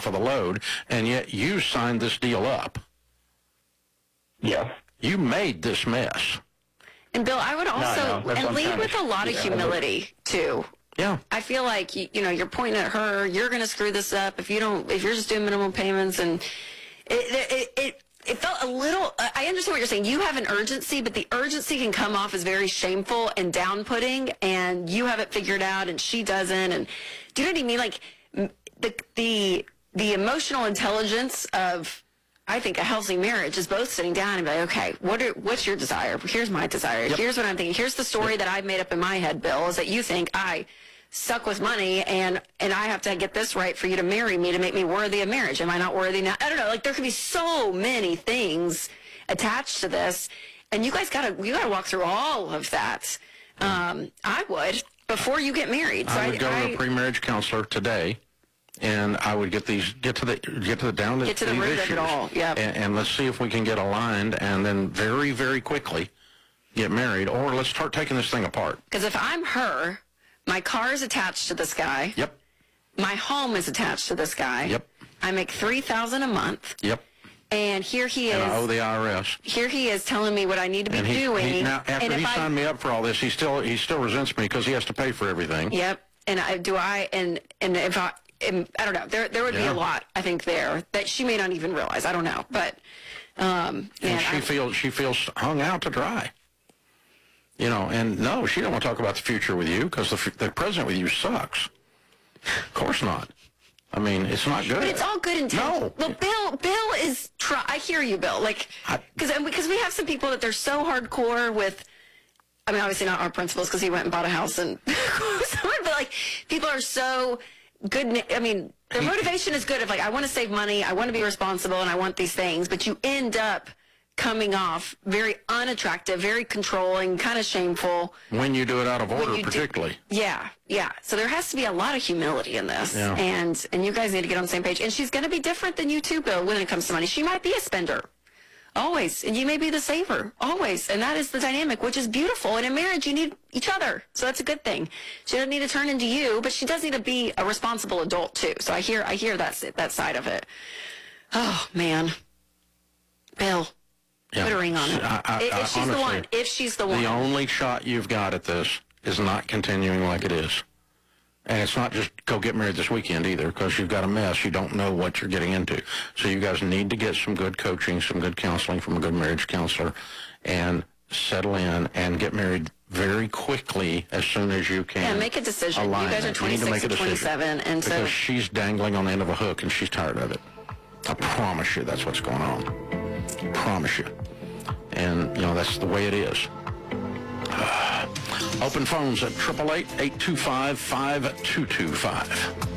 off of the load, and yet you signed this deal up. Yes. You made this mess. And Bill, I would also and lead with a lot of humility too. Yeah. I feel like you're pointing at her. You're going to screw this up if you're just doing minimum payments, and it felt a little. I understand what you're saying. You have an urgency, but the urgency can come off as very shameful and down-putting, and you have it figured out, and she doesn't. And do you know what I mean? Like the emotional intelligence of, I think, a healthy marriage is both sitting down and be like, okay, what's your desire? Here's my desire. Yep. Here's what I'm thinking. Here's the story that I've made up in my head, Bill, is that you think I suck with money and I have to get this right for you to marry me to make me worthy of marriage. Am I not worthy now? I don't know. Like, there could be so many things attached to this, and you guys gotta walk through all of that. I would before you get married. So I would go to a pre-marriage counselor today. And I would get to the root of it all. Yep. And let's see if we can get aligned, and then very, very quickly get married, or let's start taking this thing apart. Because if I'm her, my car is attached to this guy. Yep. My home is attached to this guy. Yep. I make $3,000 a month. Yep. And here he is. And I owe the IRS. Here he is telling me what I need to be doing. Now, after he signed me up for all this, he still resents me because he has to pay for everything. Yep. And I don't know. There would be a lot, I think, there that she may not even realize. I don't know, but and she feels hung out to dry. And no, she don't want to talk about the future with you because the present with you sucks. Of course not. I mean, it's not good. But it's all good intention. No. Well, Bill is I hear you, Bill. Like, because we have some people that they're so hardcore with. I mean, obviously not our principals because he went and bought a house and but like people are so good. I mean, their motivation is good of like, I want to save money, I want to be responsible, and I want these things, but you end up coming off very unattractive, very controlling, kind of shameful. When you do it out of order, particularly. Yeah. So there has to be a lot of humility in this, and you guys need to get on the same page. And she's going to be different than you too, Bill, when it comes to money. She might be a spender. Always. And you may be the saver. Always. And that is the dynamic, which is beautiful. And in marriage, you need each other. So that's a good thing. She doesn't need to turn into you, but she does need to be a responsible adult, too. So I hear that side of it. Oh, man. Bill. Put a ring on it. If she's the one. If she's the one. The only shot you've got at this is not continuing like it is. And it's not just go get married this weekend either, because you've got a mess. You don't know what you're getting into. So you guys need to get some good coaching, some good counseling from a good marriage counselor, and settle in and get married very quickly as soon as you can. Yeah, make a decision. You guys are 26 and 27. And because she's dangling on the end of a hook, and she's tired of it. I promise you that's what's going on. I promise you. And, that's the way it is. Open phones at 888-825-5225.